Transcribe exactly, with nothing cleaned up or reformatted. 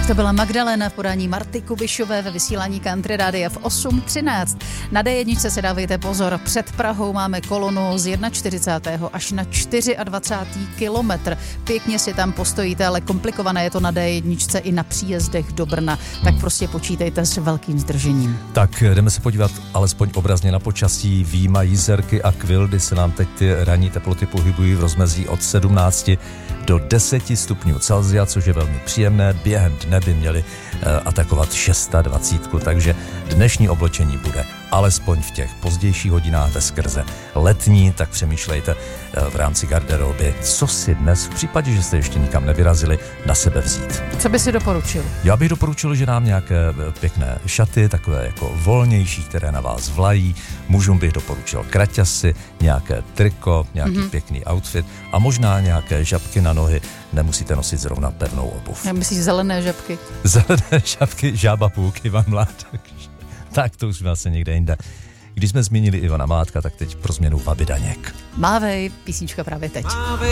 Tak to byla Magdalena v podání Marty Kubišové ve vysílání Country Rádia v osm třináct. Na D jedna se dávejte pozor, před Prahou máme kolonu z čtyřicátého prvního až na dvacátého čtvrtého kilometr. Pěkně si tam postojíte, ale komplikované je to na D jedna i na příjezdech do Brna. Tak prostě počítejte s velkým zdržením. Tak jdeme se podívat alespoň obrazně na počasí. Výjima Jizerky a Kvildy se nám teď ty ranní teploty pohybují v rozmezí od sedmnácti do deseti stupňů Celsia, což je velmi příjemné. Během dne by měli atakovat dvacet šest, takže dnešní oblečení bude alespoň v těch pozdějších hodinách veskrze letní, tak přemýšlejte v rámci garderoby, co si dnes, v případě, že jste ještě nikam nevyrazili, na sebe vzít. Co by si doporučil? Já bych doporučil, že nám nějaké pěkné šaty, takové jako volnější, které na vás vlají. Mužům bych doporučil kraťasy, nějaké triko, nějaký mm-hmm. pěkný outfit a možná nějaké žabky na nohy. Nemusíte nosit zrovna pevnou obuv. Já myslíš zelené žabky? Zelené žabky, žába půlky, Ivan Mládek. Tak to už vlastně někde jinde. Když jsme zmínili Ivana Mládka, tak teď pro změnu Babi Daněk. Mávej, písnička právě teď. Mávej.